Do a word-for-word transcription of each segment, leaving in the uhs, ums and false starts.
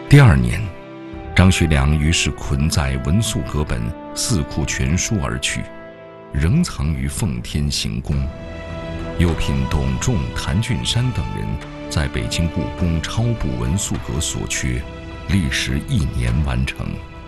第二年，张学良于是捆载文宿阁本《四库全书》而去，仍藏于奉天行宫。又聘董仲、谭俊山等人在北京故宫超补文宿阁所缺，历时一年完成。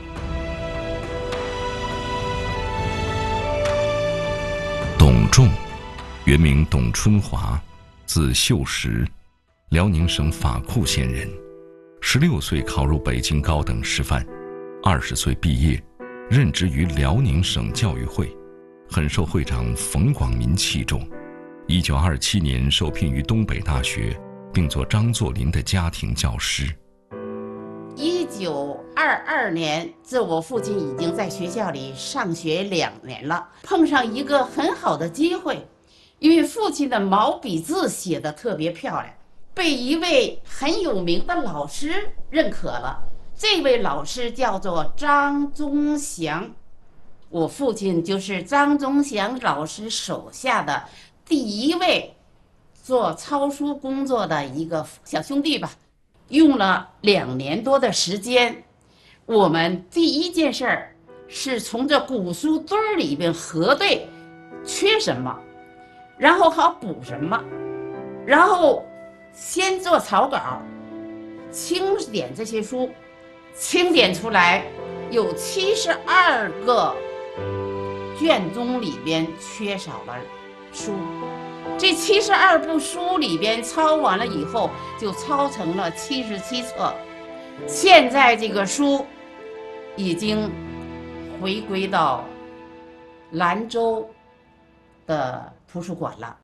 董仲，原名董春华，字秀实，辽宁省法库县人。十六岁考入北京高等师范，二十岁毕业，任职于辽宁省教育会，很受会长冯广民器重。一九二七年受聘于东北大学，并做张作霖的家庭教师。 一九二二年，这我父亲已经在学校里上学两年了，碰上一个很好的机会，因为父亲的毛笔字写得特别漂亮，被一位很有名的老师认可了。这位老师叫做张宗祥，我父亲就是张宗祥老师手下的第一位做抄书工作的一个小兄弟吧。用了两年多的时间，我们第一件事儿是从这古书堆里边核对缺什么，然后好补什么，然后先做草稿，清点这些书，清点出来有七十二个卷宗里边缺少了书。这七十二部书里边抄完了以后，就抄成了七十七册。现在这个书已经回归到兰州的图书馆了。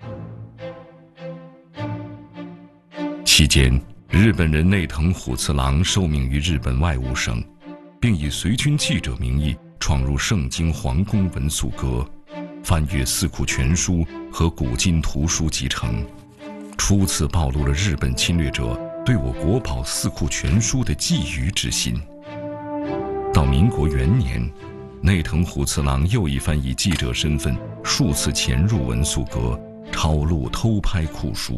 期间，日本人内藤虎次郎受命于日本外务省，并以随军记者名义闯入盛京皇宫文宿阁，翻阅《四库全书》和古今图书集成，初次暴露了日本侵略者对我国宝《四库全书》的觊觎之心。到民国元年，内藤虎次郎又一番以记者身份数次潜入文宿阁，抄录偷拍库书。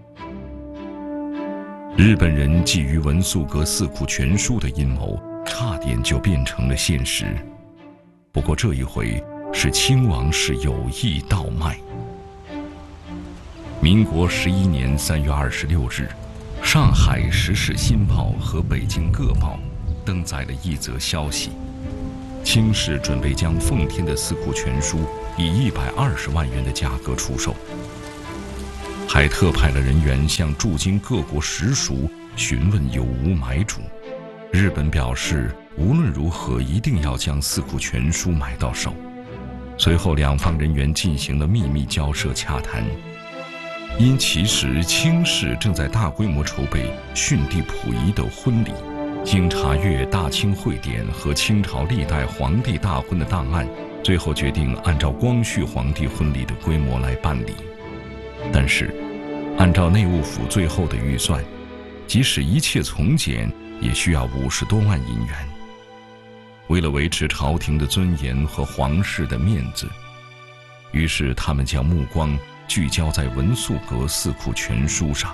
日本人觊觎文宿阁《四库全书》的阴谋，差点就变成了现实。不过这一回是清王室有意倒卖。民国十一年三月二十六日，上海《时事新报》和北京各报登载了一则消息：清室准备将奉天的《四库全书》以一百二十万元的价格出售，还特派了人员向驻京各国实属询问有无买主。日本表示无论如何一定要将《四库全书》买到手。随后两方人员进行了秘密交涉洽谈。因其时清室正在大规模筹备逊帝溥仪的婚礼，经查阅大清会典和清朝历代皇帝大婚的档案，最后决定按照光绪皇帝婚礼的规模来办理。但是按照内务府最后的预算，即使一切从简也需要五十多万银元。为了维持朝廷的尊严和皇室的面子，于是他们将目光聚焦在文宿阁四库全书上。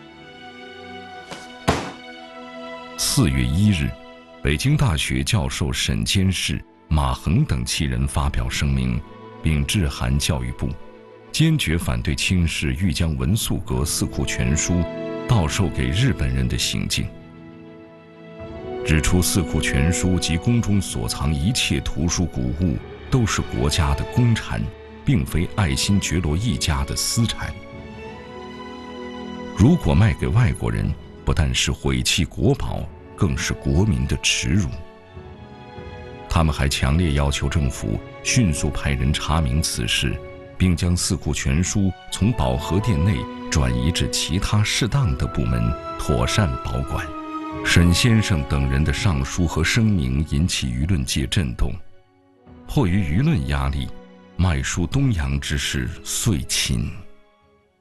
四月一日，北京大学教授沈监事、马衡等七人发表声明，并致函教育部，坚决反对清室欲将文宿阁四库全书到售给日本人的行径，指出四库全书及宫中所藏一切图书古物都是国家的公产，并非爱新觉罗一家的私产。如果卖给外国人，不但是毁弃国宝，更是国民的耻辱。他们还强烈要求政府迅速派人查明此事，并将四库全书从保和殿内转移至其他适当的部门，妥善保管。沈先生等人的上书和声明引起舆论界震动，迫于舆论压力，卖书东洋之事遂寝。